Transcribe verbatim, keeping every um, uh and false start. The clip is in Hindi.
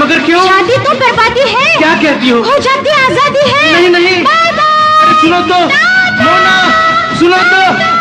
मगर क्यों? शादी तो बर्बादी है। क्या कहती हो? हो जाती आजादी है। नहीं नहीं, सुनो तो मोना, सुनो तो।